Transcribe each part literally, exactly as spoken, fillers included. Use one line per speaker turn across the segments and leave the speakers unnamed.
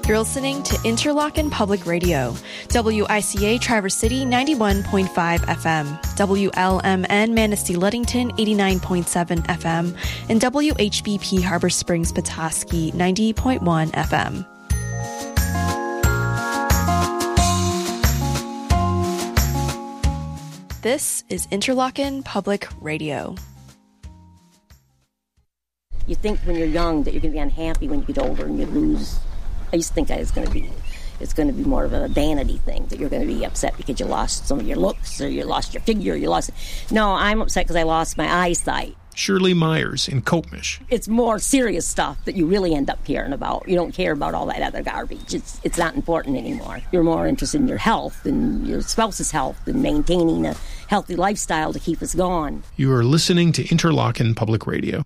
You're listening to Interlochen Public Radio, W I C A Traverse City ninety-one point five F M, W L M N Manistee Ludington eighty-nine point seven F M, and W H B P Harbor Springs Petoskey ninety point one F M. This is Interlochen Public Radio.
You think when you're young that you're going to be unhappy when you get older and you lose. I used to think that it's going to be, it's going to be more of a vanity thing, that you're going to be upset because you lost some of your looks or you lost your figure, you lost. No, I'm upset because I lost my eyesight.
Shirley Myers in Kopmish.
It's more serious stuff that you really end up caring about. You don't care about all that other garbage. It's it's not important anymore. You're more interested in your health and your spouse's health and maintaining a healthy lifestyle to keep us going.
You are listening to Interlochen Public Radio.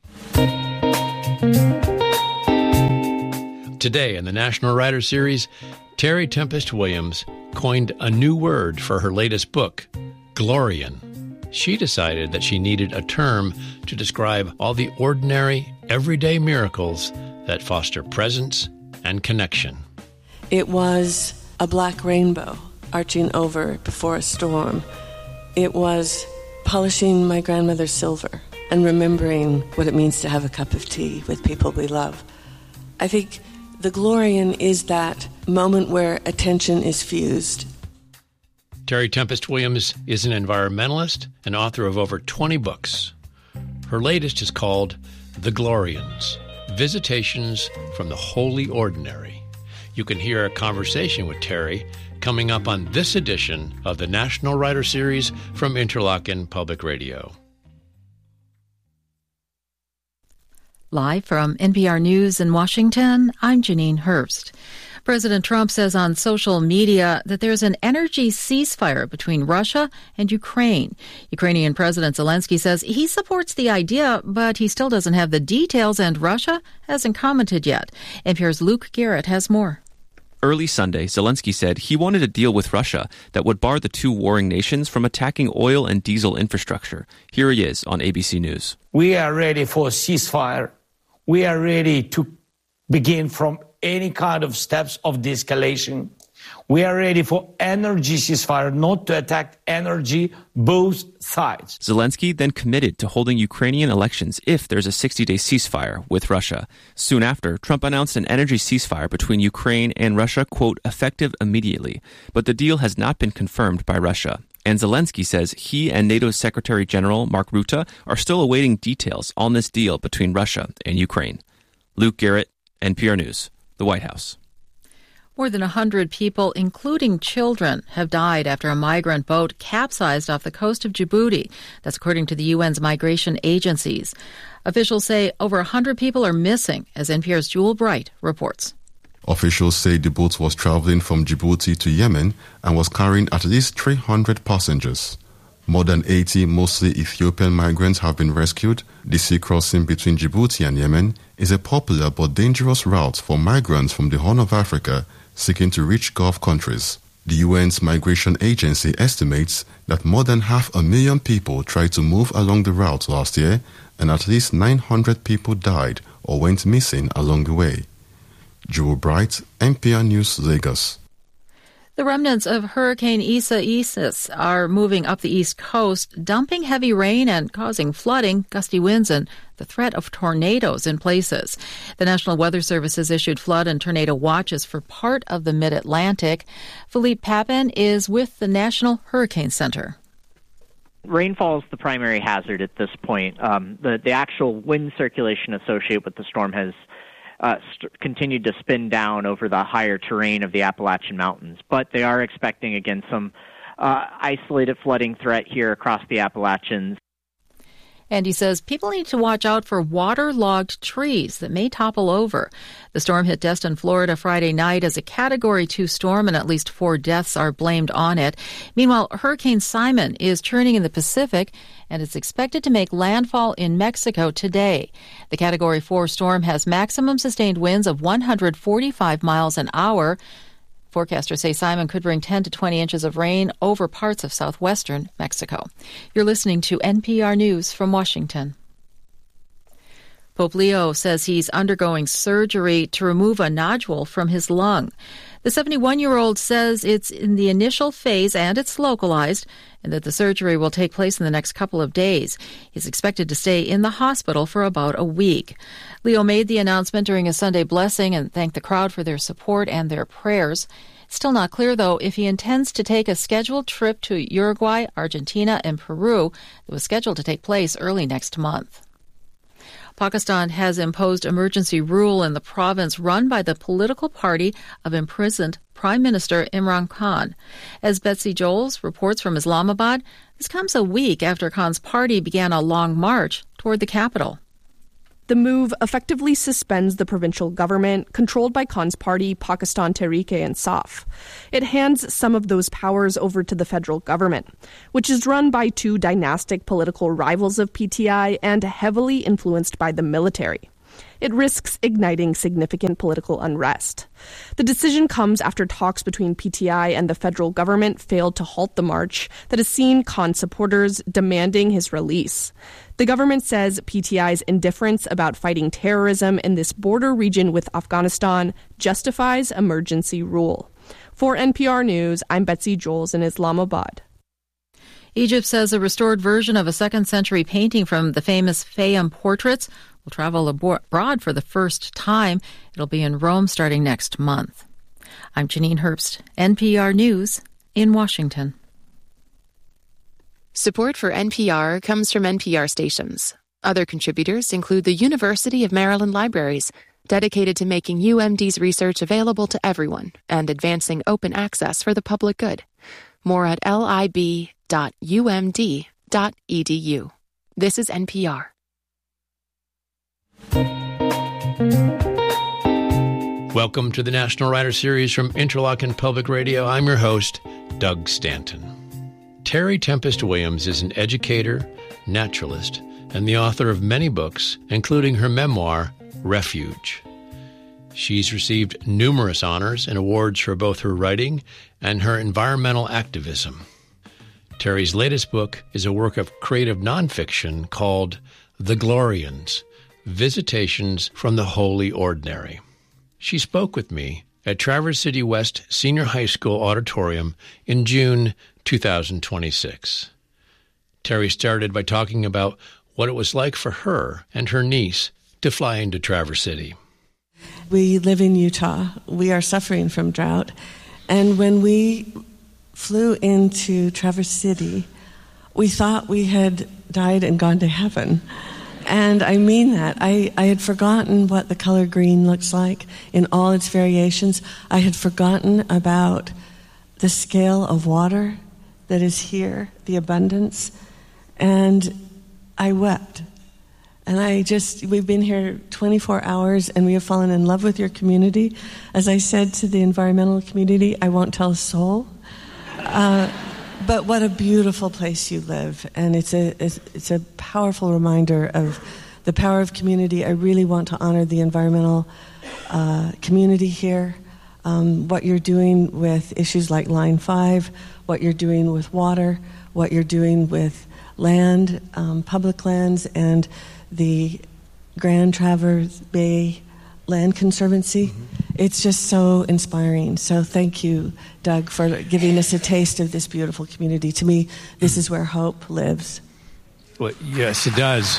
Today in the National Writer Series, Terry Tempest Williams coined a new word for her latest book, Glorian. She decided that she needed a term to describe all the ordinary, everyday miracles that foster presence and connection.
It was a black rainbow arching over before a storm. It was polishing my grandmother's silver and remembering what it means to have a cup of tea with people we love. I think the Glorian is that moment where attention is fused.
Terry Tempest Williams is an environmentalist and author of over twenty books. Her latest is called The Glorians, Visitations from the Holy Ordinary. You can hear a conversation with Terry coming up on this edition of the National Writer Series from Interlochen Public Radio.
Live from N P R News in Washington, I'm Janine Hurst. President Trump says on social media that there's an energy ceasefire between Russia and Ukraine. Ukrainian President Zelensky says he supports the idea, but he still doesn't have the details, and Russia hasn't commented yet. N P R's Luke Garrett has more.
Early Sunday, Zelensky said he wanted a deal with Russia that would bar the two warring nations from attacking oil and diesel infrastructure. Here he is on A B C News.
We are ready for a ceasefire. We are ready to begin from any kind of steps of de-escalation. We are ready for energy ceasefire, not to attack energy, both sides.
Zelensky then committed to holding Ukrainian elections if there's a sixty-day ceasefire with Russia. Soon after, Trump announced an energy ceasefire between Ukraine and Russia, quote, effective immediately. But the deal has not been confirmed by Russia. And Zelensky says he and NATO's Secretary General Mark Rutte are still awaiting details on this deal between Russia and Ukraine. Luke Garrett, N P R News, the White House.
More than one hundred people, including children, have died after a migrant boat capsized off the coast of Djibouti. That's according to the U N's migration agencies. Officials say over one hundred people are missing, as N P R's Jewel Bright reports.
Officials say the boat was traveling from Djibouti to Yemen and was carrying at least three hundred passengers. More than eighty, mostly Ethiopian migrants, have been rescued. The sea crossing between Djibouti and Yemen is a popular but dangerous route for migrants from the Horn of Africa seeking to reach Gulf countries. The U N's migration agency estimates that more than half a million people tried to move along the route last year, and at least nine hundred people died or went missing along the way. Jewel Bright, N P R News, Lagos.
The remnants of Hurricane Isa Isis are moving up the east coast, dumping heavy rain and causing flooding, gusty winds, and the threat of tornadoes in places. The National Weather Service has issued flood and tornado watches for part of the mid-Atlantic. Philippe Papin is with the National Hurricane Center.
Rainfall is the primary hazard at this point. Um, the, the actual wind circulation associated with the storm has Uh, st- continued to spin down over the higher terrain of the Appalachian Mountains. But they are expecting, again, some uh, isolated flooding threat here across the Appalachians.
And he says people need to watch out for waterlogged trees that may topple over. The storm hit Destin, Florida Friday night as a Category two storm, and at least four deaths are blamed on it. Meanwhile, Hurricane Simon is churning in the Pacific, and it's expected to make landfall in Mexico today. The Category four storm has maximum sustained winds of one hundred forty-five miles an hour. Forecasters say Simon could bring ten to twenty inches of rain over parts of southwestern Mexico. You're listening to N P R News from Washington. Pope Leo says he's undergoing surgery to remove a nodule from his lung. The seventy-one-year-old says it's in the initial phase and it's localized, and that the surgery will take place in the next couple of days. He's expected to stay in the hospital for about a week. Leo made the announcement during a Sunday blessing and thanked the crowd for their support and their prayers. Still not clear, though, if he intends to take a scheduled trip to Uruguay, Argentina, and Peru that was scheduled to take place early next month. Pakistan has imposed emergency rule in the province run by the political party of imprisoned Prime Minister Imran Khan. As Betsy Joels reports from Islamabad, this comes a week after Khan's party began a long march toward the capital.
The move effectively suspends the provincial government controlled by Khan's party, Pakistan Tehreek-e-Insaf. It hands some of those powers over to the federal government, which is run by two dynastic political rivals of P T I and heavily influenced by the military. It risks igniting significant political unrest. The decision comes after talks between P T I and the federal government failed to halt the march that has seen Khan supporters demanding his release. The government says P T I's indifference about fighting terrorism in this border region with Afghanistan justifies emergency rule. For N P R News, I'm Betsy Joels in Islamabad.
Egypt says a restored version of a second century painting from the famous Fayum portraits will travel abroad for the first time. It'll be in Rome starting next month. I'm Janine Herbst, N P R News in Washington.
Support for N P R comes from N P R stations. Other contributors include the University of Maryland Libraries, dedicated to making U M D's research available to everyone and advancing open access for the public good. More at lib dot u m d dot e d u. This is N P R.
Welcome to the National Writer Series from Interlochen Public Radio. I'm your host, Doug Stanton. Terry Tempest Williams is an educator, naturalist, and the author of many books, including her memoir, Refuge. She's received numerous honors and awards for both her writing and her environmental activism. Terry's latest book is a work of creative nonfiction called The Glorians, Visitations from the Holy Ordinary. She spoke with me at Traverse City West Senior High School Auditorium in June two thousand twenty-six. Terry started by talking about what it was like for her and her niece to fly into Traverse City.
We live in Utah. We are suffering from drought. And when we flew into Traverse City, we thought we had died and gone to heaven. And I mean that. I, I had forgotten what the color green looks like in all its variations. I had forgotten about the scale of water that is here, the abundance. And I wept. And I just, we've been here twenty-four hours and we have fallen in love with your community. As I said to the environmental community, I won't tell a soul. Uh, but what a beautiful place you live. And it's a, it's, it's a powerful reminder of the power of community. I really want to honor the environmental uh, community here. Um, what you're doing with issues like Line five, what you're doing with water, what you're doing with land, um, public lands, and the Grand Traverse Bay Land Conservancy. Mm-hmm. It's just so inspiring. So thank you, Doug, for giving us a taste of this beautiful community. To me, this is where hope lives.
Well, yes, it does.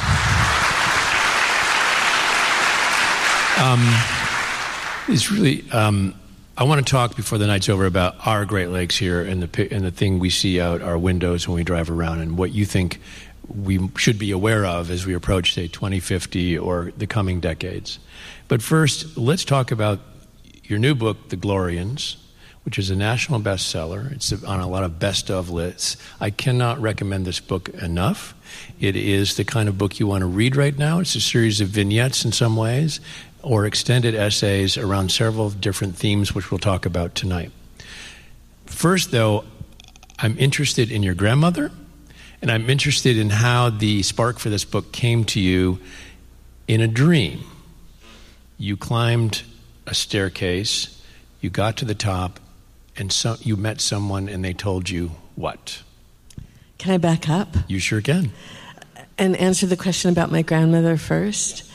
Um, it's really... Um, I want to talk before the night's over about our Great Lakes here and the and the thing we see out our windows when we drive around and what you think we should be aware of as we approach, say, twenty fifty or the coming decades. But first, let's talk about your new book, The Glorians, which is a national bestseller. It's on a lot of best-of lists. I cannot recommend this book enough. It is the kind of book you want to read right now. It's a series of vignettes in some ways, or extended essays around several different themes, which we'll talk about tonight. First, though, I'm interested in your grandmother, and I'm interested in how the spark for this book came to you in a dream. You climbed a staircase, you got to the top, and so you met someone, and they told you what?
Can I back up?
You sure can.
And answer the question about my grandmother first.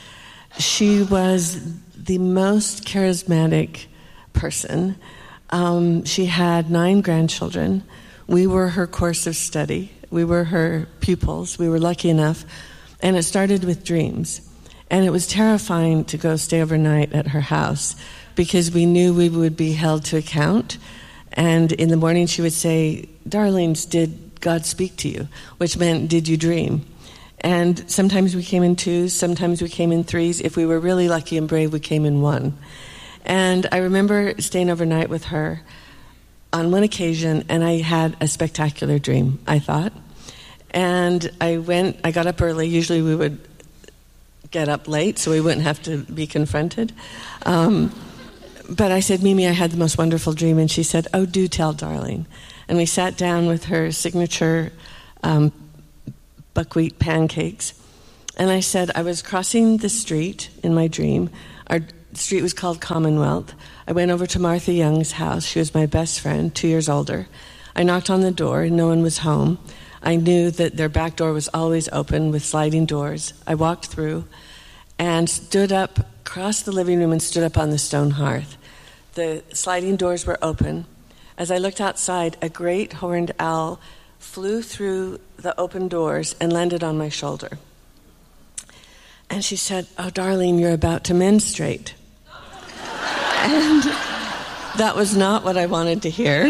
She was the most charismatic person. Um, she had nine grandchildren. We were her course of study. We were her pupils. We were lucky enough. And it started with dreams. And it was terrifying to go stay overnight at her house because we knew we would be held to account. And in the morning she would say, "Darlings, did God speak to you?" Which meant, did you dream? And sometimes we came in twos, sometimes we came in threes. If we were really lucky and brave, we came in one. And I remember staying overnight with her on one occasion, and I had a spectacular dream, I thought. And I went, I got up early. Usually we would get up late so we wouldn't have to be confronted. Um, but I said, "Mimi, I had the most wonderful dream." And she said, "Oh, do tell, darling." And we sat down with her signature um, buckwheat pancakes. And I said, I was crossing the street in my dream. Our street was called Commonwealth. I went over to Martha Young's house. She was my best friend, two years older. I knocked on the door, and no one was home. I knew that their back door was always open with sliding doors. I walked through and stood up, crossed the living room and stood up on the stone hearth. The sliding doors were open. As I looked outside, a great horned owl flew through the open doors and landed on my shoulder. And she said, "Oh, darling, you're about to menstruate." And that was not what I wanted to hear.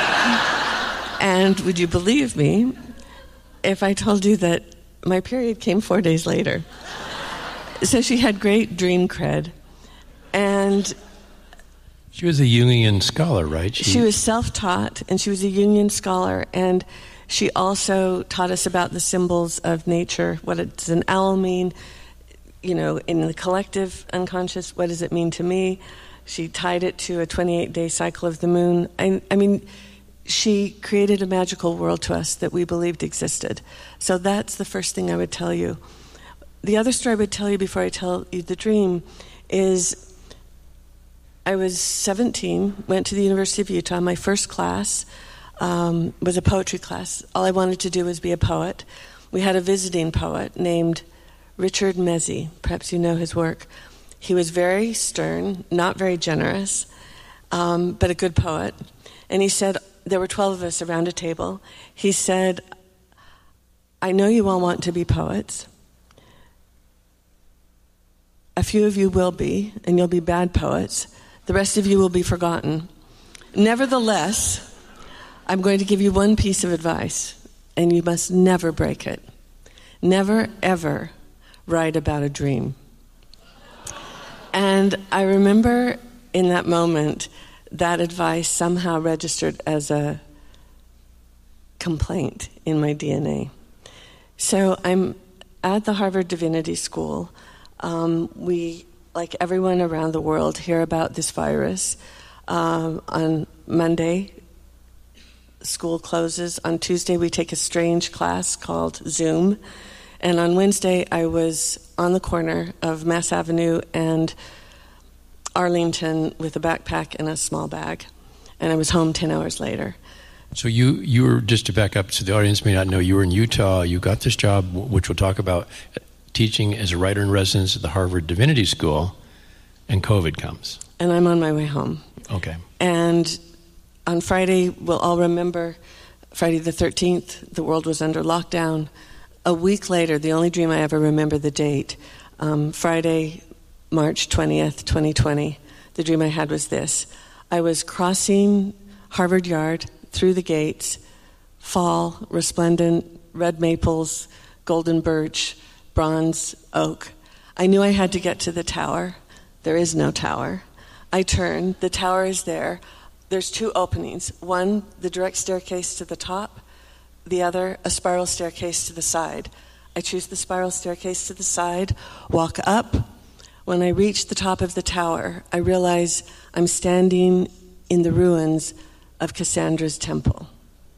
And would you believe me if I told you that my period came four days later? So she had great dream cred. And
she was a Jungian scholar, right?
She, she was self-taught, and she was a Jungian scholar, and she also taught us about the symbols of nature. What does an owl mean? You know, in the collective unconscious, what does it mean to me? She tied it to a twenty-eight day cycle of the moon. I, I mean, she created a magical world to us that we believed existed. So that's the first thing I would tell you. The other story I would tell you before I tell you the dream is I was seventeen, went to the University of Utah. My first class um, was a poetry class. All I wanted to do was be a poet. We had a visiting poet named Richard Mezzi. Perhaps you know his work. He was very stern, not very generous, um, but a good poet. And he said, there were twelve of us around a table. He said, "I know you all want to be poets. A few of you will be, and you'll be bad poets. The rest of you will be forgotten. Nevertheless, I'm going to give you one piece of advice, and you must never break it. Never, ever write about a dream." And I remember in that moment, that advice somehow registered as a complaint in my D N A. So I'm at the Harvard Divinity School. Um, we, like everyone around the world, hear about this virus. Um, on Monday, school closes. On Tuesday, we take a strange class called Zoom. And on Wednesday, I was on the corner of Mass Avenue and Arlington with a backpack and a small bag. And I was home ten hours later.
So you, you were, just to back up so the audience may not know, you were in Utah, you got this job, which we'll talk about, teaching as a writer-in-residence at the Harvard Divinity School, and COVID comes.
And I'm on my way home.
Okay.
And on Friday, we'll all remember, Friday the thirteenth, the world was under lockdown. A week later, the only dream I ever remember the date, um, Friday, March twentieth, twenty twenty, the dream I had was this. I was crossing Harvard Yard through the gates, fall, resplendent, red maples, golden birch, bronze oak. I knew I had to get to the tower. There is no tower. I turn, the tower is there. There's two openings. One, the direct staircase to the top. The other, a spiral staircase to the side. I choose the spiral staircase to the side, walk up. When I reach the top of the tower, I realize I'm standing in the ruins of Cassandra's temple.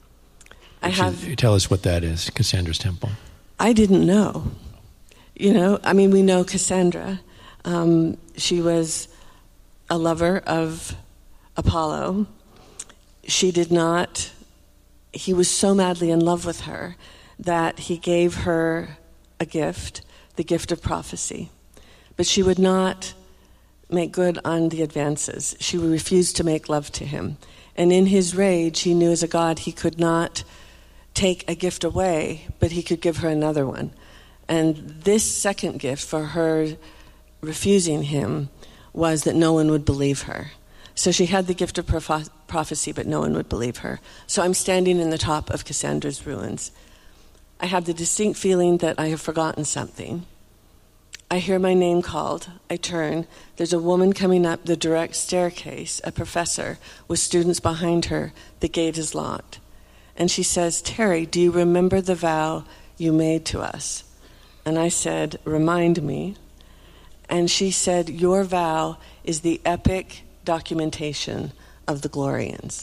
I have.
Tell us what that is, Cassandra's temple.
I didn't know. You know, I mean, we know Cassandra. Um, she was a lover of Apollo. She did not. He was so madly in love with her that he gave her a gift, the gift of prophecy. but she would not make good on the advances. She refused to make love to him. And in his rage, he knew as a god he could not take a gift away, but he could give her another one. And this second gift for her refusing him was that no one would believe her. So she had the gift of proph- prophecy, but no one would believe her. So I'm standing in the top of Cassandra's ruins. I have the distinct feeling that I have forgotten something. I hear my name called. I turn. There's a woman coming up the direct staircase, a professor, with students behind her. The gate is locked. And she says, "Terry, do you remember the vow you made to us?" And I said, "Remind me." And she said, "Your vow is the epic documentation of the Glorians."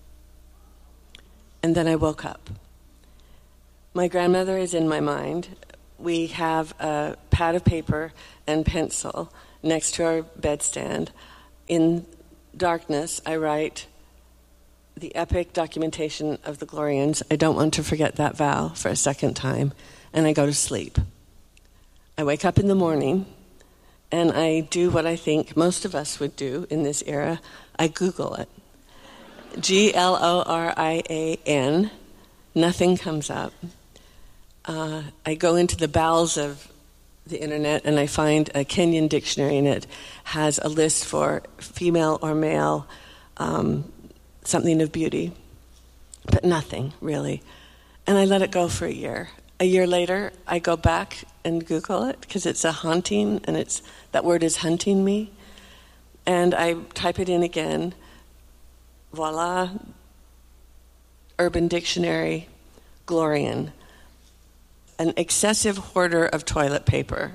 And then I woke up. My grandmother is in my mind. We have a pad of paper and pencil next to our bedstand. In darkness, I write the epic documentation of the Glorians. I don't want to forget that vow for a second time. And I go to sleep. I wake up in the morning, and I do what I think most of us would do in this era. I Google it. G L O R I A N. Nothing comes up. Uh, I go into the bowels of the internet and I find a Kenyan dictionary, and it has a list for female or male, um, something of beauty, but nothing really. And I let it go for a year. A year later, I go back and Google it because it's a haunting, and it's that word is hunting me. And I type it in again. Voila, Urban Dictionary, Glorian. An excessive hoarder of toilet paper.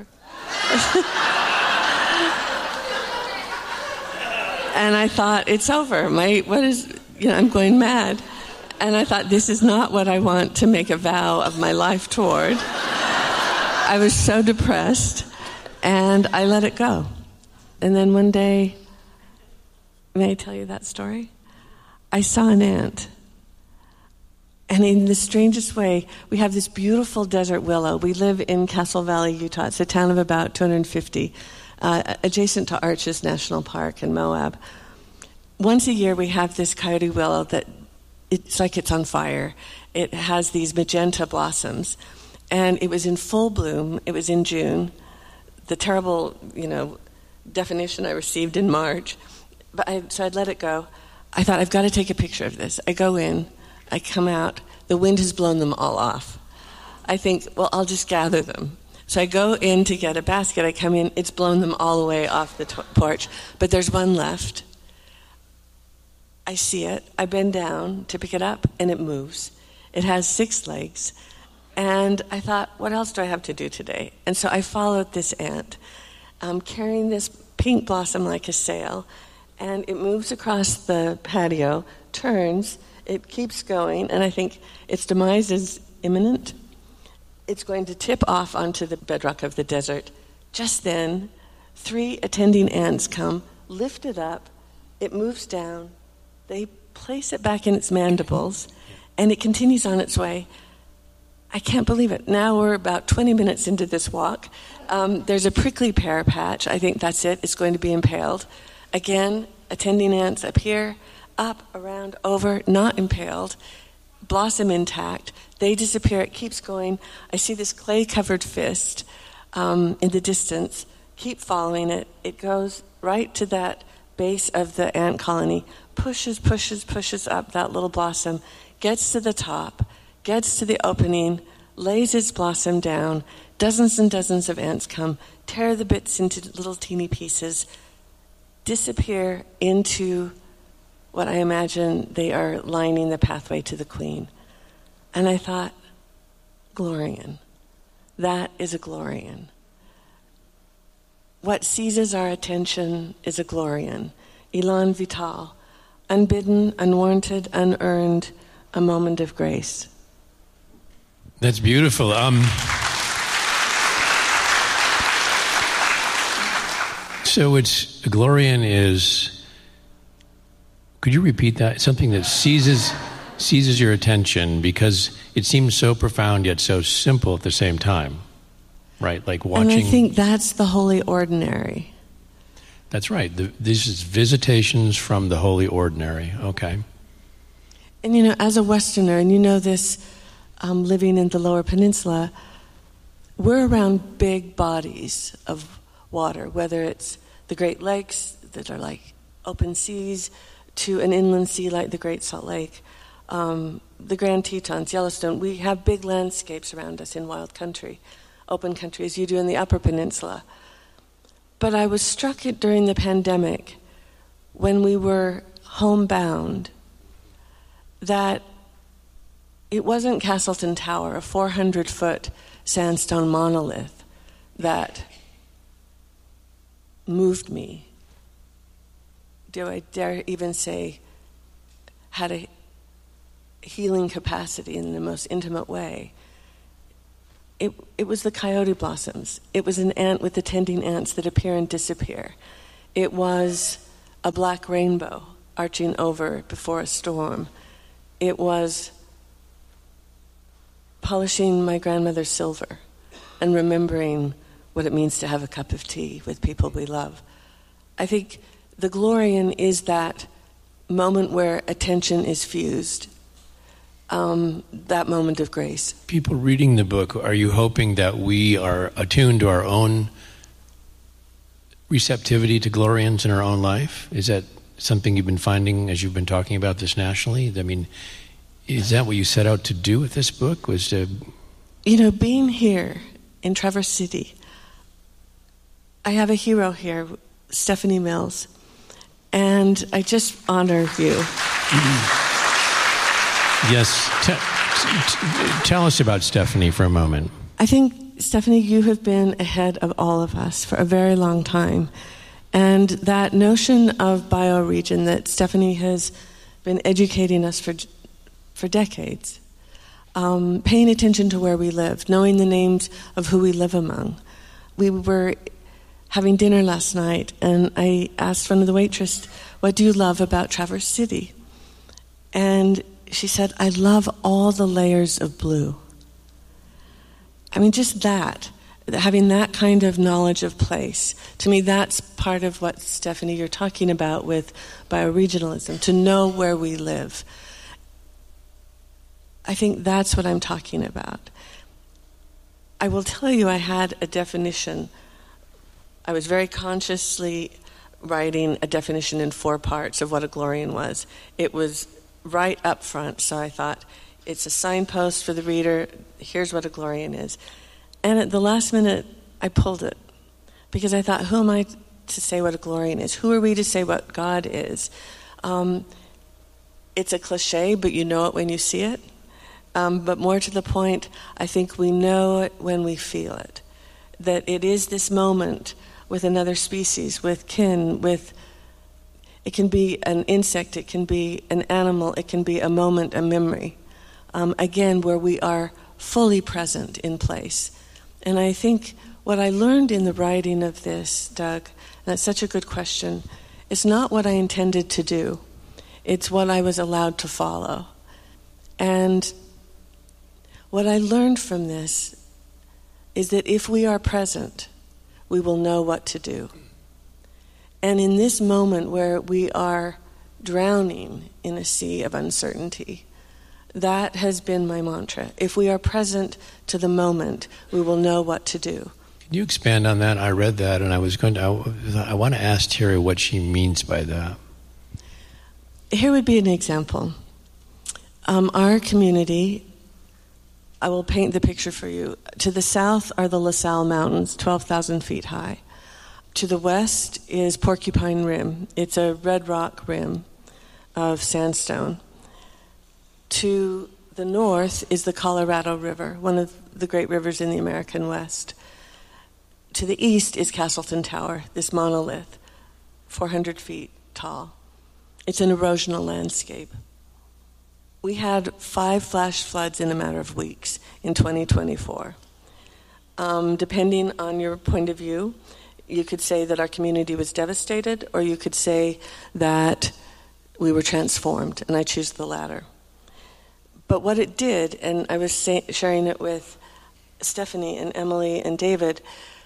And I thought, it's over. My what is you know, I'm going mad. And I thought, this is not what I want to make a vow of my life toward. I was so depressed, and I let it go. And then one day, may I tell you that story? I saw an ant. And in the strangest way, we have this beautiful desert willow. We live in Castle Valley, Utah. It's a town of about two hundred fifty, uh, adjacent to Arches National Park in Moab. Once a year, we have this coyote willow that it's like it's on fire. It has these magenta blossoms. And it was in full bloom. It was in June. The terrible, you know, definition I received in March. But I, so I'd let it go. I thought, I've got to take a picture of this. I go in. I come out, the wind has blown them all off. I think, well, I'll just gather them. So I go in to get a basket. I come in, it's blown them all the way off the t- porch, but there's one left. I see it. I bend down to pick it up, and it moves. It has six legs. And I thought, what else do I have to do today? And so I followed this ant, um, carrying this pink blossom like a sail, and it moves across the patio, turns. It keeps going, and I think its demise is imminent. It's going to tip off onto the bedrock of the desert. Just then, three attending ants come, lift it up, it moves down, they place it back in its mandibles, and it continues on its way. I can't believe it. Now we're about twenty minutes into this walk. Um, there's a prickly pear patch. I think that's it. It's going to be impaled. Again, attending ants appear. Up, around, over, not impaled, blossom intact. They disappear. It keeps going. I see this clay-covered fist um, in the distance. Keep following it. It goes right to that base of the ant colony, pushes, pushes, pushes up that little blossom, gets to the top, gets to the opening, lays its blossom down. Dozens and dozens of ants come, tear the bits into little teeny pieces, disappear into what I imagine they are lining the pathway to the queen. And I thought, Glorian. That is a Glorian. What seizes our attention is a Glorian. Elan vital. Unbidden, unwarranted, unearned, a moment of grace.
That's beautiful. Um, so it's, a Glorian is... Could you repeat that? Something that seizes seizes your attention because it seems so profound yet so simple at the same time. right? Like watching.
And I think that's the holy ordinary.
That's right. The, this is visitations from the holy ordinary. Okay.
And, you know, as a Westerner, and you know this, um, living in the Lower Peninsula, we're around big bodies of water, whether it's the Great Lakes that are like open seas to an inland sea like the Great Salt Lake, um, the Grand Tetons, Yellowstone. We have big landscapes around us in wild country, open country, as you do in the Upper Peninsula. But I was struck it during the pandemic when we were homebound that it wasn't Castleton Tower, a four hundred foot sandstone monolith, that moved me. Do I dare even say had a healing capacity in the most intimate way? It, it was the coyote blossoms. It was an ant with attending ants that appear and disappear. It was a black rainbow arching over before a storm. It was polishing my grandmother's silver and remembering what it means to have a cup of tea with people we love. I think the Glorian is that moment where attention is fused, um, that moment of grace.
People reading the book, are you hoping that we are attuned to our own receptivity to Glorians in our own life? Is that something you've been finding as you've been talking about this nationally? I mean, is that what you set out to do with this book? Was to,
you know, being here in Traverse City, I have a hero here, Stephanie Mills, and I just honor you.
Yes, t- t- tell us about Stephanie for a moment.
I think, Stephanie, you have been ahead of all of us for a very long time. And that notion of bioregion that Stephanie has been educating us for for decades, um, paying attention to where we live, knowing the names of who we live among. We were having dinner last night, and I asked one of the waitress, what do you love about Traverse City? And she said, I love all the layers of blue. I mean, just that, having that kind of knowledge of place, to me that's part of what, Stephanie, you're talking about with bioregionalism, to know where we live. I think that's what I'm talking about. I will tell you I had a definition. I was very consciously writing a definition in four parts of what a Glorian was. It was right up front, so I thought, it's a signpost for the reader, here's what a Glorian is. And at the last minute, I pulled it, because I thought, who am I to say what a Glorian is? Who are we to say what God is? Um, it's a cliche, but you know it when you see it. Um, but more to the point, I think we know it when we feel it. That it is this moment with another species, with kin, with, it can be an insect, it can be an animal, it can be a moment, a memory. Um, again, where we are fully present in place. And I think what I learned in the writing of this, Doug, and that's such a good question, is not what I intended to do. It's what I was allowed to follow. And what I learned from this is that if we are present, we will know what to do. And in this moment where we are drowning in a sea of uncertainty, that has been my mantra. If we are present to the moment, we will know what to do.
Can you expand on that? I read that, and I was going to. I, I want to ask Terry what she means by that.
Here would be an example. Um, our community, I will paint the picture for you. To the south are the La Salle Mountains, twelve thousand feet high. To the west is Porcupine Rim. It's a red rock rim of sandstone. To the north is the Colorado River, one of the great rivers in the American West. To the east is Castleton Tower, this monolith, four hundred feet tall. It's an erosional landscape. We had five flash floods in a matter of weeks in twenty twenty-four. Um, depending on your point of view, you could say that our community was devastated, or you could say that we were transformed, and I choose the latter. But what it did, and I was say, sharing it with Stephanie and Emily and David,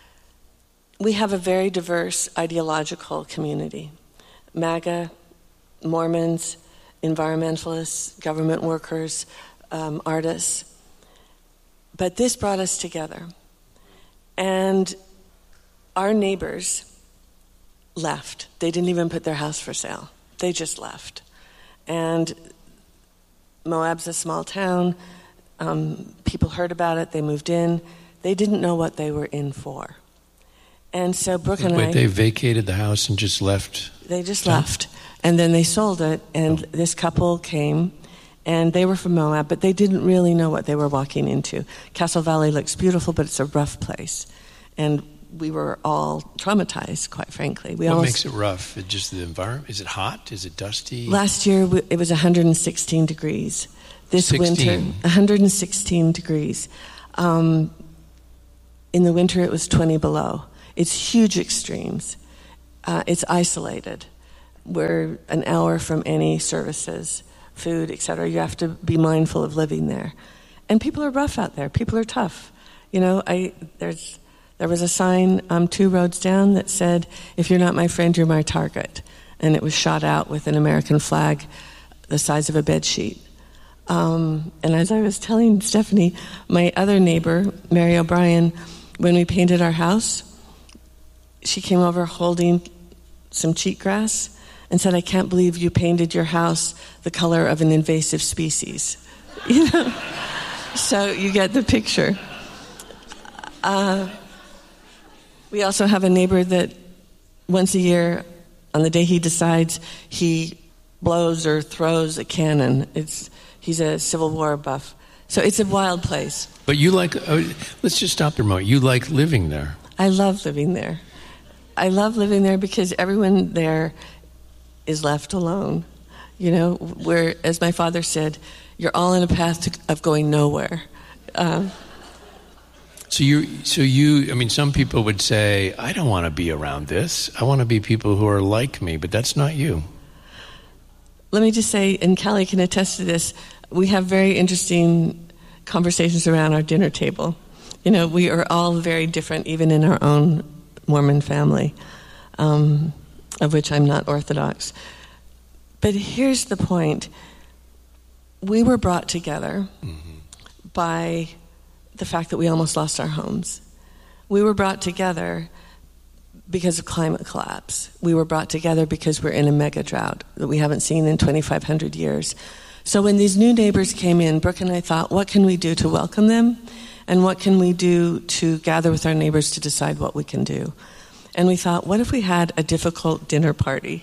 we have a very diverse ideological community. MAGA, Mormons, environmentalists, government workers, um, artists. But this brought us together. And our neighbors left. They didn't even put their house for sale. They just left. And Moab's a small town. Um, people heard about it. They moved in. They didn't know what they were in for. And so Brooke and
Wait,
I...
they vacated the house and just left?
They just left. And then they sold it, and oh. this couple came, and they were from Moab, but they didn't really know what they were walking into. Castle Valley looks beautiful, but it's a rough place. And we were all traumatized, quite frankly. We
what
almost,
makes it rough? It just the environment? Is it hot? Is it dusty?
Last year, it was one hundred sixteen degrees. This
sixteen.
winter, one hundred sixteen degrees. Um, in the winter, it was twenty below. It's huge extremes. Uh, it's isolated. We're an hour from any services, food, et cetera. You have to be mindful of living there. And people are rough out there. People are tough. You know, I there's there was a sign um, two roads down that said, "If you're not my friend, you're my target." And it was shot out with an American flag the size of a bed sheet. Um, and as I was telling Stephanie, my other neighbor, Mary O'Brien, when we painted our house, she came over holding some cheatgrass and said, "I can't believe you painted your house the color of an invasive species." You know? So you get the picture. Uh, we also have a neighbor that once a year, on the day he decides, he blows or throws a cannon. It's he's a Civil War buff. So it's a wild place.
But you like, uh, let's just stop there a moment. You like living there.
I love living there. I love living there because everyone there is left alone. You know, where, as my father said, you're all in a path to, of going nowhere. Um,
so you, so you, I mean, some people would say, I don't want to be around this. I want to be people who are like me, but that's not you.
Let me just say, and Callie can attest to this, we have very interesting conversations around our dinner table. You know, we are all very different, even in our own Mormon family, um, of which I'm not Orthodox. But here's the point. We were brought together mm-hmm. by the fact that we almost lost our homes. We were brought together because of climate collapse. We were brought together because we're in a mega drought that we haven't seen in twenty-five hundred years. So when these new neighbors came in, Brooke and I thought, what can we do to welcome them? And what can we do to gather with our neighbors to decide what we can do? And we thought, what if we had a difficult dinner party?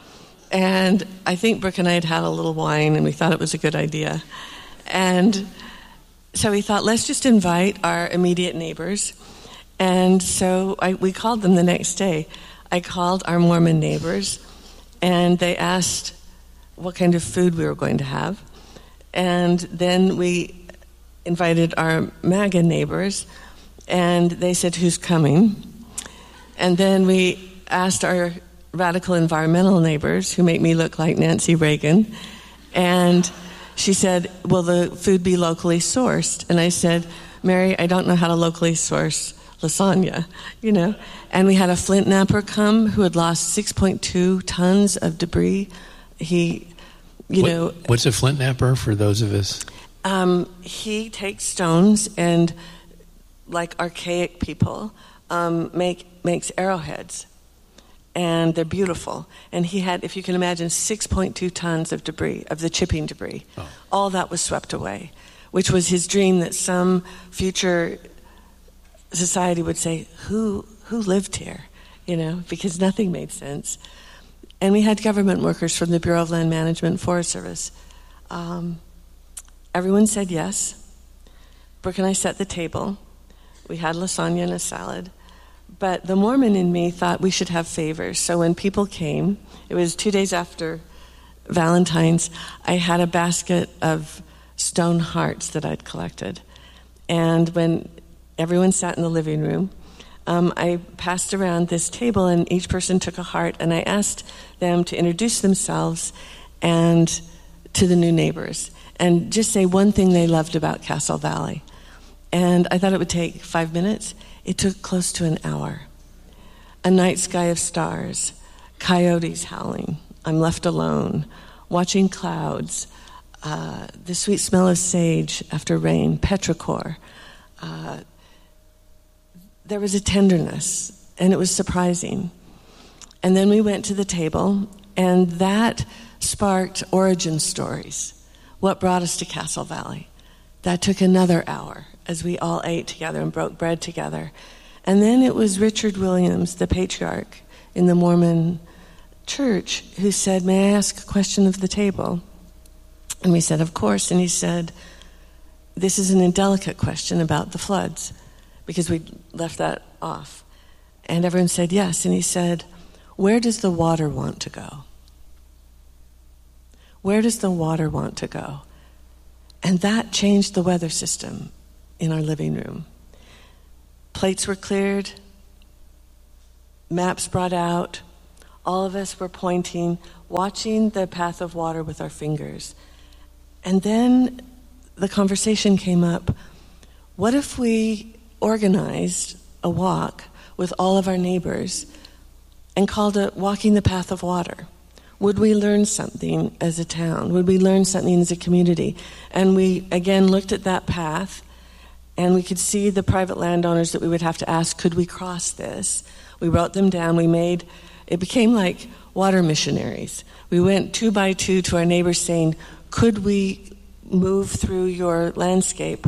And I think Brooke and I had had a little wine, and we thought it was a good idea. And so we thought, let's just invite our immediate neighbors. And so I, we called them the next day. I called our Mormon neighbors, and they asked what kind of food we were going to have. And then we invited our MAGA neighbors, and they said, who's coming? And then we asked our radical environmental neighbors, who make me look like Nancy Reagan, and she said, will the food be locally sourced? And I said, Mary, I don't know how to locally source lasagna, you know. And we had a flint knapper come who had lost six point two tons of debris. He, you
what,
know...
What's a flint knapper for those of us?
Um, he takes stones and, like archaic people, um, make makes arrowheads. And they're beautiful. And he had, if you can imagine, six point two tons of debris, of the chipping debris. Oh. All that was swept away, which was his dream that some future society would say, who who lived here? You know, because nothing made sense. And we had government workers from the Bureau of Land Management, Forest Service. Um, everyone said yes. Brooke and I set the table. We had lasagna and a salad. But the Mormon in me thought we should have favors. So when people came, it was two days after Valentine's, I had a basket of stone hearts that I'd collected. And when everyone sat in the living room, um, I passed around this table, and each person took a heart, and I asked them to introduce themselves and to the new neighbors, and just say one thing they loved about Castle Valley. And I thought it would take five minutes. It took close to an hour. A night sky of stars, coyotes howling, I'm left alone, watching clouds, uh, the sweet smell of sage after rain, petrichor. Uh, there was a tenderness, and it was surprising. And then we went to the table, and that sparked origin stories. What brought us to Castle Valley? That took another hour as we all ate together and broke bread together. And then it was Richard Williams, the patriarch in the Mormon church, who said, may I ask a question of the table? And we said, of course. And he said, this is an indelicate question about the floods, because we left that off. And everyone said yes. And he said, where does the water want to go? Where does the water want to go? And that changed the weather system in our living room. Plates were cleared, maps brought out, all of us were pointing, watching the path of water with our fingers. And then the conversation came up, what if we organized a walk with all of our neighbors and called it Walking the Path of Water? Would we learn something as a town? Would we learn something as a community? And we, again, looked at that path, and we could see the private landowners that we would have to ask, could we cross this? We wrote them down. We made, it became like water missionaries. We went two by two to our neighbors saying, could we move through your landscape